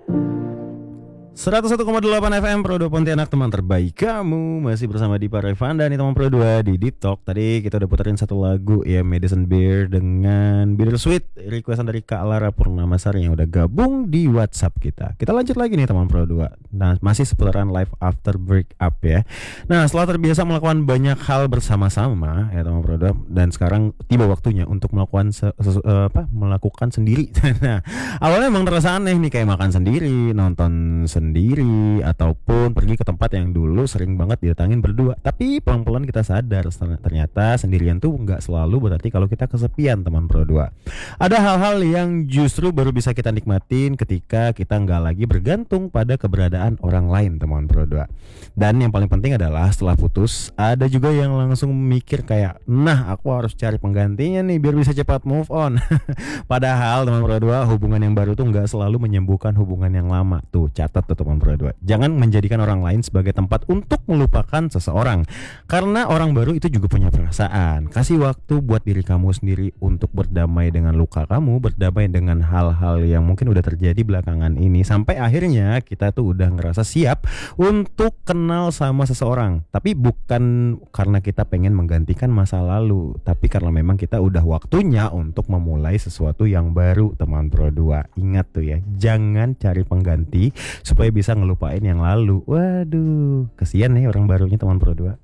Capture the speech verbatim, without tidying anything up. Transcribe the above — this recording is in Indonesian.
seratus satu koma delapan F M Pro dua Pontianak, teman terbaik kamu. Masih bersama Dipa Revanda nih teman Pro dua di Deep Talk. Tadi kita udah puterin satu lagu ya, Medicine Beer dengan Bittersweet, requestan dari Kak Lara Purnamasari yang udah gabung di WhatsApp kita. Kita lanjut lagi nih teman Pro dua. Nah, masih seputaran life after breakup ya. Nah, setelah terbiasa melakukan banyak hal bersama-sama ya teman Pro dua, dan sekarang tiba waktunya untuk melakukan se- se- apa? melakukan sendiri. Nah, awalnya emang terasa aneh nih, kayak makan sendiri, nonton sendiri, ataupun pergi ke tempat yang dulu sering banget didatangin berdua. Tapi pelan-pelan kita sadar ternyata sendirian tuh nggak selalu berarti kalau kita kesepian teman Pro dua. Ada hal-hal yang justru baru bisa kita nikmatin ketika kita nggak lagi bergantung pada keberadaan orang lain teman Pro dua. Dan yang paling penting adalah setelah putus, ada juga yang langsung mikir kayak, nah aku harus cari penggantinya nih biar bisa cepat move on. Padahal teman Pro dua, hubungan yang baru tuh nggak selalu menyembuhkan hubungan yang lama. Tuh catat tuh teman Pro dua. Jangan menjadikan orang lain sebagai tempat untuk melupakan seseorang, karena orang baru itu juga punya perasaan. Kasih waktu buat diri kamu sendiri untuk berdamai dengan luka kamu, berdamai dengan hal-hal yang mungkin udah terjadi belakangan ini, sampai akhirnya kita tuh udah ngerasa siap untuk kenal sama seseorang. Tapi bukan karena kita pengen menggantikan masa lalu, tapi karena memang kita udah waktunya untuk memulai sesuatu yang baru teman Pro dua. Ingat tuh ya, jangan cari pengganti supaya bisa ngelupain yang lalu. Waduh, kesian nih orang barunya teman Pro dua.